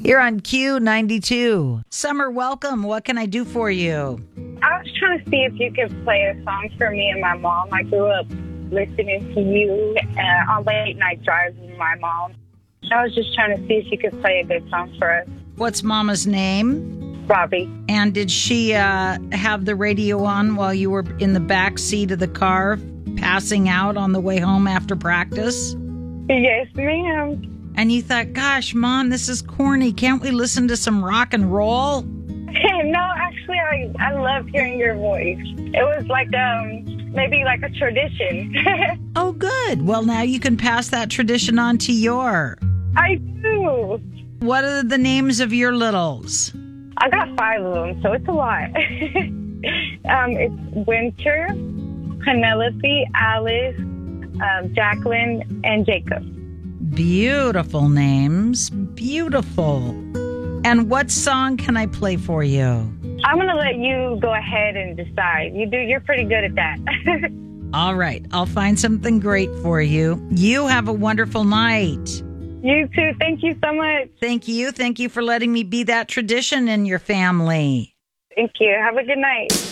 You're on Q92. Summer, welcome. What can I do for you? I was trying to see if you could play a song for me and my mom. I grew up listening to you on late night drives with my mom. I was just trying to see if you could play a good song for us. What's Mama's name? Robbie. And did she have the radio on while you were in the back seat of the car, passing out on the way home after practice? Yes, ma'am. And you thought, gosh, Mom, this is corny. Can't we listen to some rock and roll? No, actually, I love hearing your voice. It was like maybe like a tradition. Oh, good. Well, now you can pass that tradition on to your. I do. What are the names of your littles? I got 5 of them, so it's a lot. It's Winter, Penelope, Alice, Jacqueline, and Jacob. Beautiful names. Beautiful. And what song can I play for you? I'm going to let you go ahead and decide. You're pretty good at that. All right. I'll find something great for you. You have a wonderful night. You too. Thank you so much. Thank you. Thank you for letting me be that tradition in your family. Thank you. Have a good night.